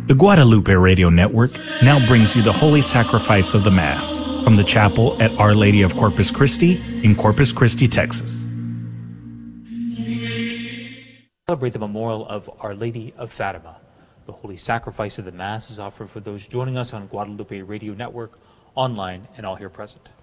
The Guadalupe Radio Network now brings you the Holy Sacrifice of the Mass from the chapel at Our Lady of Corpus Christi in Corpus Christi, Texas. Celebrate the memorial of Our Lady of Fatima. The Holy Sacrifice of the Mass is offered for those joining us on Guadalupe Radio Network, online, and all here present.